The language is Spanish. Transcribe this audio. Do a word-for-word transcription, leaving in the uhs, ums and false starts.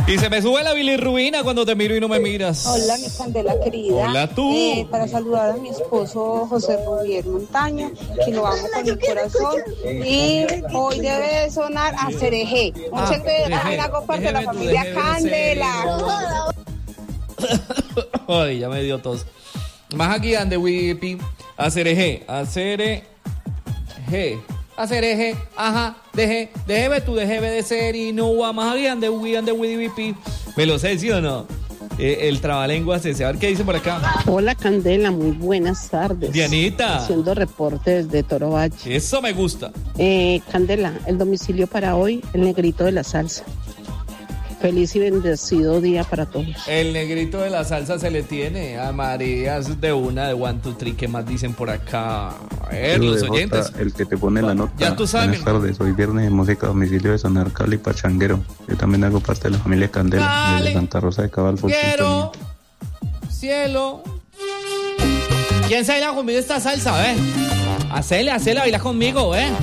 Y se me sube la bilirrubina cuando te miro y no me miras. Hola, mi Candela querida. Hola, tú. Eh, para saludar a mi esposo José Rubier Montaña, que lo amo con el corazón. Y hoy debe de sonar a Cereje. Muchas gracias, hago parte de la familia Candela. Ay, ya me dio tos. Más aquí ande Wipi. A Cereje. A Cereje. Hacer eje, ajá, deje, déjeme tú, déjeme de ser y no va más bien de Wian de Wipi. Me lo sé, ¿sí o no? Eh, el trabalenguas ese. A ver qué dice por acá. Hola, Candela, muy buenas tardes. Dianita. Haciendo reportes desde Toro Valle. Eso me gusta. Eh, Candela, el domicilio para hoy, el negrito de la salsa. Feliz y bendecido día para todos. El negrito de la salsa se le tiene a Marías de una de One, Two, Three. ¿Qué más dicen por acá? A ver, los oyentes. El que te pone la nota. Ya tú sabes. Buenas tardes, hoy viernes de música a domicilio de Sonar Cali Pachanguero. Yo también hago parte de la familia Candela, Cali. de Santa Rosa de Cabal. Quiero, cielo. ¿Quién se baila conmigo esta salsa, eh? Hacele, hacele, baila conmigo, eh.